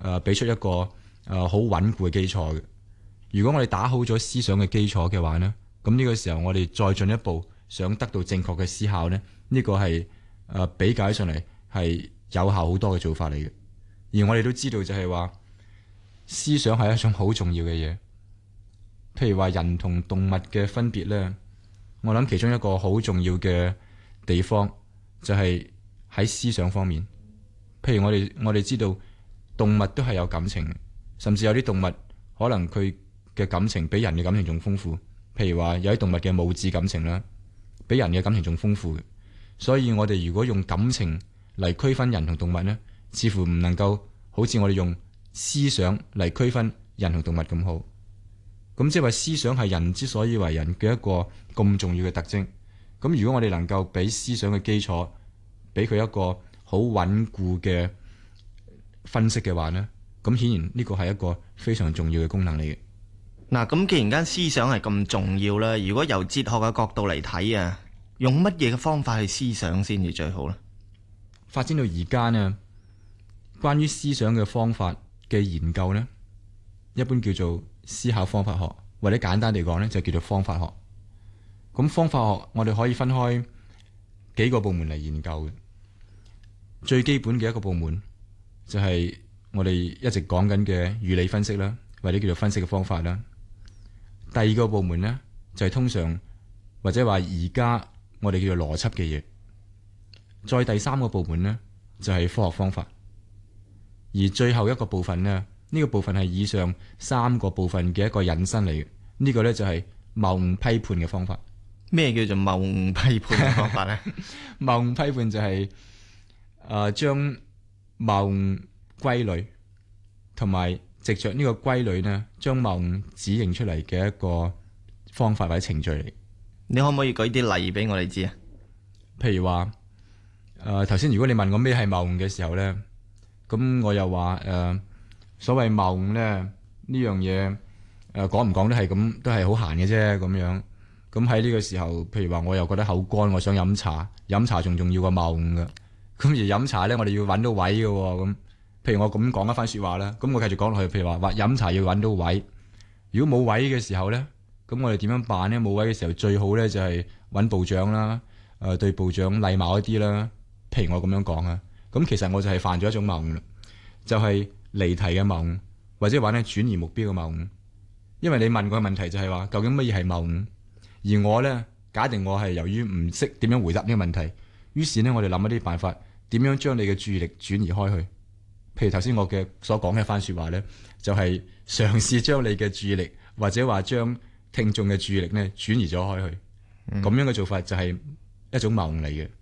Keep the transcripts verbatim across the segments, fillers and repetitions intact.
誒俾出一個誒好穩固嘅基礎嘅。如果我哋打好咗思想嘅基礎嘅話呢，咁呢個時候我哋再進一步想得到正確嘅思考呢，呢、這個係誒、呃、比較上嚟係有效好多嘅做法嚟嘅。而我哋都知道就係話思想係一種好重要嘅嘢。譬如話人同動物嘅分別呢，我諗其中一個好重要嘅地方就係喺思想方面。譬如我哋我哋知道動物都係有感情嘅，甚至有啲動物可能佢嘅感情比人嘅感情仲豐富，譬如話有啲動物嘅母子感情啦，比人嘅感情仲豐富嘅。所以我哋如果用感情嚟區分人同動物呢，似乎唔能夠好似我哋用思想嚟區分人同動物咁好。咁即係話思想係人之所以為人嘅一個咁重要嘅特徵。咁如果我哋能夠俾思想嘅基礎，俾佢一個好穩固嘅分析嘅話呢，咁顯然呢個係一個非常重要嘅功能嚟嘅。 嗱，咁既然間思想係咁重要啦，如果由哲學嘅角度嚟睇啊，用乜嘢嘅方法去思想先至最好呢？ 發展到而家呢，關於思想嘅方法嘅研究呢，一般叫做思考方法學，或者簡單地講呢，就叫做方法學。咁方法學我哋可以分開幾個部門嚟研究嘅。最基本嘅一個部門就係我哋一直講緊嘅語理分析啦，或者叫做分析嘅方法啦。第二個部門呢，就係通常或者話而家我哋叫做邏輯嘅嘢。再第三個部門呢，就係科學方法。而最後一個部分呢，呢個部分係以上三個部分嘅一個引申嚟嘅。呢個呢，就係謬誤批判嘅方法。 咩叫做謬誤批判嘅方法呢？ 謬誤批判就係誒將謬誤歸類，同埋藉着呢個歸類呢，將謬誤指認出嚟嘅一個方法或者程序嚟。 你可唔可以舉啲例俾我哋知啊？ 譬如話誒頭先如果你問我咩係謬誤嘅時候呢，咁我又話誒、呃、所謂謬誤呢，呢樣嘢誒講唔講都係咁，都係好閒嘅啫咁樣。咁喺呢個時候，譬如話我又覺得口乾，我想飲茶，飲茶仲重要過謬誤㗎。咁而飲茶咧，我哋要揾到位嘅喎。咁譬如我咁講一番説話啦，咁我繼續講落去。譬如話話飲茶要揾到位，如果冇位嘅時候咧，咁我哋點樣辦咧？冇位嘅時候最好咧就係揾部長啦，誒、呃、對部長禮貌一啲啦。譬如我咁樣講啊，咁其實我就係犯咗一種謬誤啦，就係、是、離題嘅謬誤，或者話咧轉移目標嘅謬誤。因為你問個問題就係話究竟乜嘢係謬誤？而我咧假定我係由於唔識點樣回答呢個問題，於是呢，我哋諗一啲辦法，點樣將你嘅注意力轉移開去。譬如頭先我嘅所講嘅一番説話咧，就係、是、嘗試將你嘅注意力或者話將聽眾嘅注意力呢轉移咗開去。咁、嗯、樣嘅做法就係一種謬誤嚟嘅。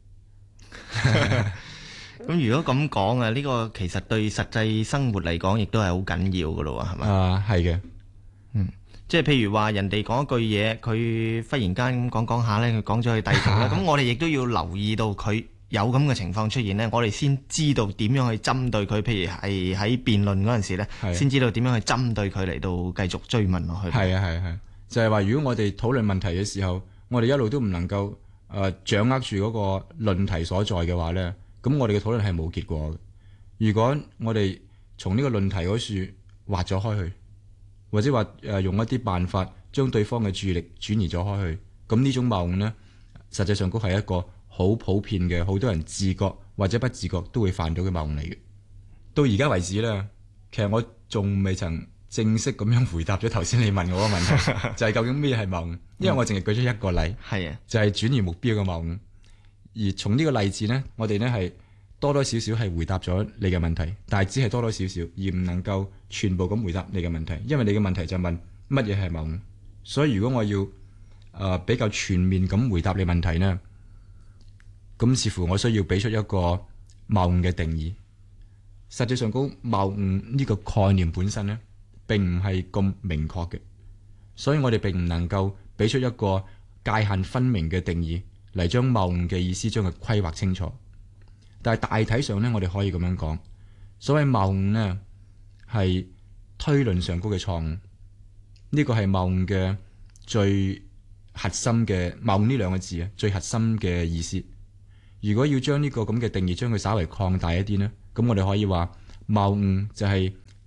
咁如果咁講啊，呢、這個其實對實際生活嚟講，亦都係好緊要噶咯，係嘛？ 啊，係嘅。 嗯。即係譬如話人哋講一句嘢，佢忽然間咁講講下咧，佢講咗去第二度啦。咁我哋亦都要留意到佢有咁嘅情況出現咧，我哋先知道點樣去針對佢。譬如係喺辯論嗰陣時咧，先知道點樣去針對佢嚟到繼續追問落去。 係啊係係，就係話如果我哋討論問題嘅時候，我哋一路都唔能夠誒、呃、掌握住嗰個論題所在嘅話咧，咁我哋嘅討論係冇結果嘅。如果我哋從呢個論題嗰處挖咗開去，或者話誒用一啲辦法將對方嘅注意力轉移咗開去，咁呢種謬誤呢，實際上都係一個好普遍嘅，好多人自覺或者不自覺都會犯到嘅謬誤嚟嘅。到而家為止呢，其實我仲未曾正式咁樣回答咗頭先你問我嘅問題，就係究竟咩係謬誤？因為我淨係舉咗一個例，係啊，就係轉移目標嘅謬誤。而從呢個例子呢，我哋呢係多多少少係回答咗你嘅問題，但係只係多多少少，而唔能夠全部咁回答你嘅問題，因為你嘅問題就問乜嘢係謬誤。所以如果我要誒、呃、比較全面咁回答你問題呢，咁似乎我需要俾出一個謬誤嘅定義。實際上，嗰謬誤呢個概念本身呢，並唔係咁明確嘅，所以我哋並唔能夠俾出一個界限分明嘅定義嚟將謬誤嘅意思將佢規劃清楚。但係大體上咧，我哋可以咁樣講，所謂謬誤咧係推論上高嘅錯誤，呢、這個係謬誤嘅最核心嘅謬誤呢兩個字啊，最核心嘅意思。如果要將呢個咁嘅定義將佢稍微擴大一啲呢，咁我哋可以話謬誤就係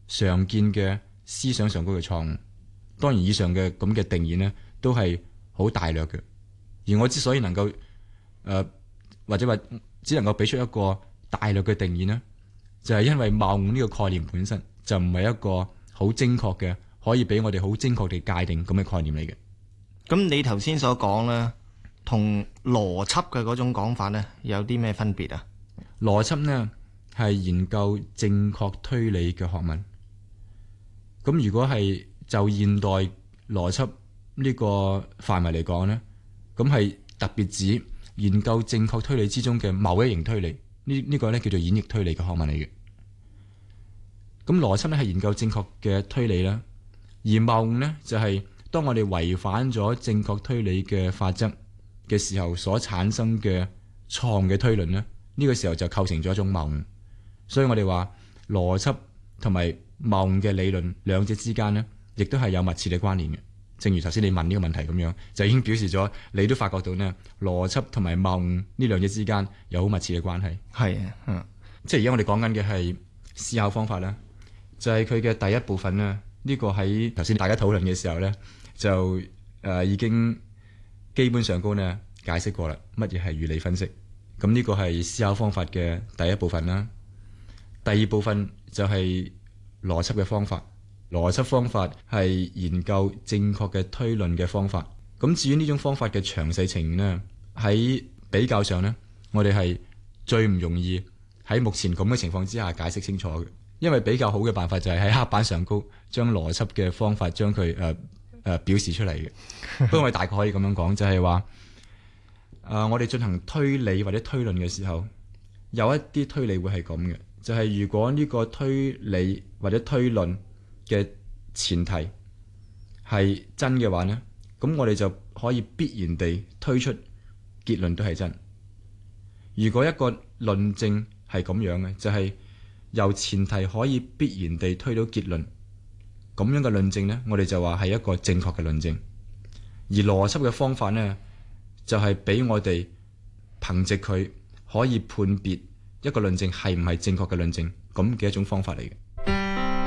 常見嘅思想上高嘅錯誤。當然，以上嘅咁嘅定義呢，都係好大略嘅。而我之所以能夠誒、呃、或者話只能夠俾出一個大略嘅定義呢，就係、是、因為謬誤呢個概念本身就唔係一個好精確嘅，可以俾我哋好精確地界定咁嘅概念嚟嘅。 咁你頭先所講咧，同邏輯嘅嗰種講法呢，有啲咩分別啊？ 邏輯呢係研究正確推理嘅學問。咁如果係就現代邏輯呢個範圍嚟講呢，咁係特別指研究正確推理之中嘅某一型推理。呢、呢、呢個呢叫做演繹推理嘅學問嚟嘅。咁邏輯呢係研究正確嘅推理啦，而謬誤呢就係、是、當我哋違反咗正確推理嘅法則嘅時候所產生嘅錯誤嘅推論呢，呢、呢個時候就構成咗一種謬誤。所以我哋話邏輯同埋謬誤嘅理論兩者之間呢，亦都係有密切嘅關聯嘅。正如頭先你問呢個問題咁樣，就已經表示咗你都發覺到呢邏輯同埋謬誤呢兩者之間有好密切嘅關係。 係啊，嗯， 即係而家我哋講緊嘅係思考方法啦，就係佢嘅第一部分呢，呢、呢個喺頭先大家討論嘅時候呢，就誒、呃、已經基本上高呢解釋過啦，乜嘢係語理分析。咁呢個係思考方法嘅第一部分啦。第二部分就係邏輯嘅方法。邏輯方法係研究正確嘅推論嘅方法。咁至於呢種方法嘅詳細情形呢，喺比較上呢，我哋係最唔容易喺目前咁嘅情況之下解釋清楚嘅。因為比較好嘅辦法就係喺黑板上高將邏輯嘅方法將佢誒誒表示出嚟嘅。不過我哋大概可以咁樣講，就係話誒我哋進行推理或者推論嘅時候，有一啲推理會係咁嘅，就係、是、如果呢個推理或者推論嘅前提係真嘅話呢，咁我哋就可以必然地推出結論都係真。如果一個論證係咁樣嘅，就係、是、由前提可以必然地推到結論，咁樣嘅論證呢，我哋就話係一個正確嘅論證。而邏輯嘅方法呢，就係、是、俾我哋憑藉佢可以判別一個論證係唔係正確嘅論證咁嘅一種方法嚟嘅。